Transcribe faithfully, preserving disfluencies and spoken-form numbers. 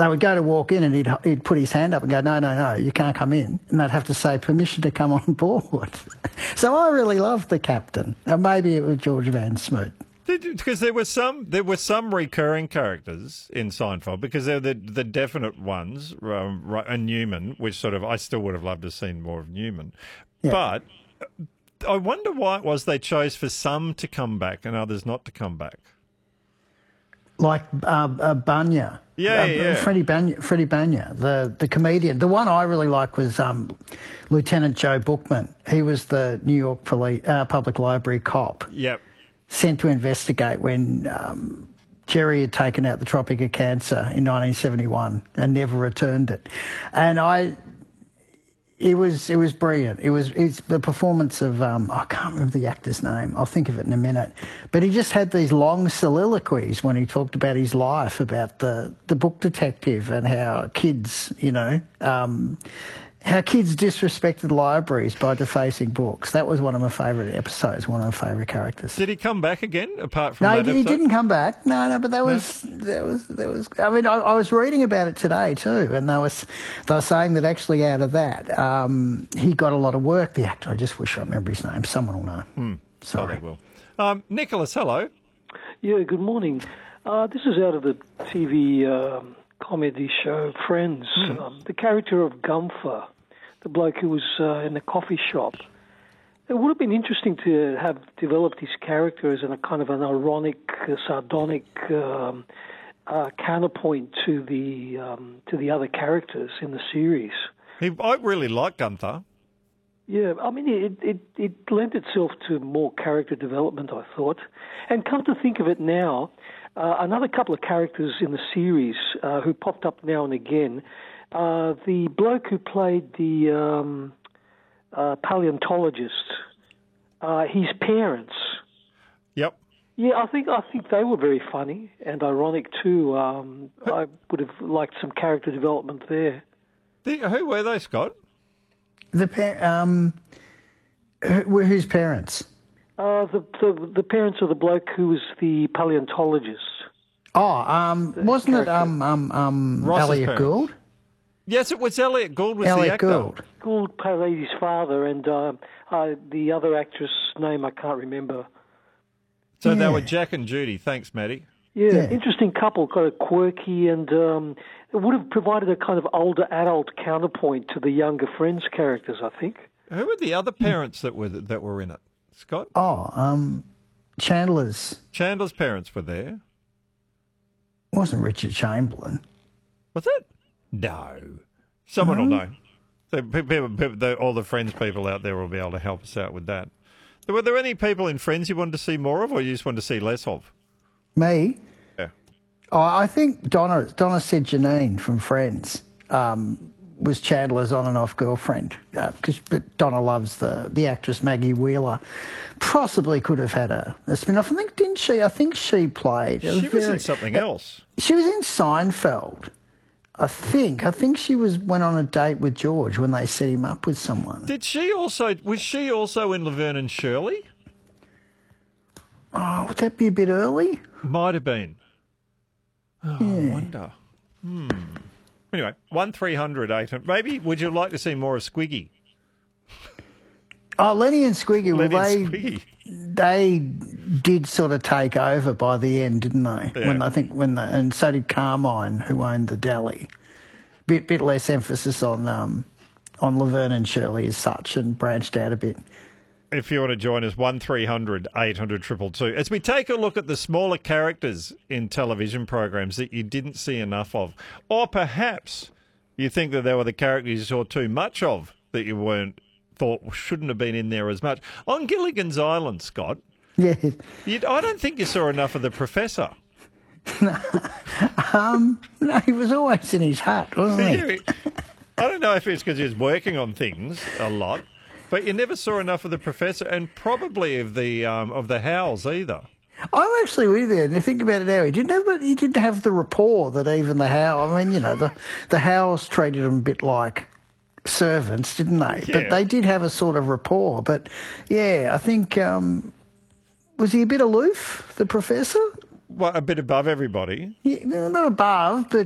they would go to walk in and he'd, he'd put his hand up and go, no, no, no, you can't come in. And they'd have to say permission to come on board. So I really loved the captain. And maybe it was George Van Smoot. Because there were some, there were some recurring characters in Seinfeld. Because they're the the definite ones, um, and Newman, which sort of I still would have loved to have seen more of Newman. Yeah. But I wonder why it was they chose for some to come back and others not to come back. Like uh, uh, Banya. Yeah, uh, yeah. Freddie Banya, Freddie Banya, the, the comedian. The one I really liked was um, Lieutenant Joe Bookman. He was the New York Police, uh, Public Library cop. Yep. Sent to investigate when um, Jerry had taken out the Tropic of Cancer in nineteen seventy-one and never returned it. And I... It was it was brilliant. It was it's the performance of um, I can't remember the actor's name. I'll think of it in a minute. But he just had these long soliloquies when he talked about his life, about the, the book detective and how kids, you know, um, how kids disrespected libraries by defacing books. That was one of my favourite episodes. One of my favourite characters. Did he come back again? Apart from no, that he, he episode? didn't come back. No, no, but that was no? that was that was. I mean, I, I was reading about it today too, and they was they were saying that actually out of that, um, he got a lot of work. The actor, I just wish I remember his name. Someone will know. Hmm. Sorry. Oh, they will. Um, Nicholas, hello. Yeah, good morning. Uh, this is out of the T V um, comedy show Friends. Hmm. Um, the character of Gunther, the bloke who was uh, in the coffee shop. It would have been interesting to have developed his character as a kind of an ironic, uh, sardonic um, uh, counterpoint to the um, to the other characters in the series. He, I really like Gunther. Yeah, I mean, it, it, it lent itself to more character development, I thought. And come to think of it now, uh, another couple of characters in the series uh, who popped up now and again, uh, the bloke who played the um, uh, paleontologist, uh, his parents. Yep. Yeah, I think I think they were very funny and ironic too. Um, I would have liked some character development there. The, who were they, Scott? The pa- um, who, whose parents? Uh, the, the the parents of the bloke who was the paleontologist. Oh, um, wasn't character. it um um um Ross's Elliot parents. Gould? Yes, it was Elliot Gould was Elliot the actor. Gould. Gould played his father, and uh, uh, the other actress' name I can't remember. So Yeah. they were Jack and Judy. Thanks, Maddie. Yeah, Yeah. interesting couple, kind of quirky, and um, it would have provided a kind of older adult counterpoint to the younger Friends characters, I think. Who were the other parents that were that were in it? Scott? Oh, um, Chandler's Chandler's parents were there. wasn't Richard Chamberlain. Was it? No. Someone will No? know. So people, people, the, all the Friends people out there will be able to help us out with that. Were there any people in Friends you wanted to see more of, or you just wanted to see less of? Me? Yeah. Oh, I think Donna Donna said Janine from Friends um, was Chandler's on and off girlfriend because uh, Donna loves the the actress Maggie Wheeler. Possibly could have had a, a spin off. I think didn't she? I think she played. She was in something else. She was in Seinfeld. I think. I think she was went on a date with George when they set him up with someone. Did she also? Was she also in Laverne and Shirley? Oh, would that be a bit early? Might have been. Oh, Yeah. I wonder. Hmm. Anyway, one three hundred eight hundred. Maybe would you like to see more of Squiggy? Oh, Lenny and Squiggy. Well, Lenny they and Squiggy. they did sort of take over by the end, didn't they? Yeah. When I think when the, and so did Carmine, who owned the deli. Bit bit less emphasis on um on Laverne and Shirley as such, and branched out a bit. If you want to join us, one three hundred eight hundred two two two. As we take a look at the smaller characters in television programs that you didn't see enough of, or perhaps you think that there were the characters you saw too much of that you weren't thought shouldn't have been in there as much. On Gilligan's Island, Scott, Yeah. you, I don't think you saw enough of the Professor. um. No, he was always in his hut, wasn't he? I don't know if it's because he was working on things a lot, but you never saw enough of the Professor, and probably of the um, of the Howells either. I'm actually with you. And you think about it now, he didn't have he didn't have the rapport that even the Howe. I mean, you know, the the Howells treated him a bit like servants, didn't they? Yeah. But they did have a sort of rapport. But yeah, I think um, was he a bit aloof, the Professor? Well, a bit above everybody. Yeah, not above, but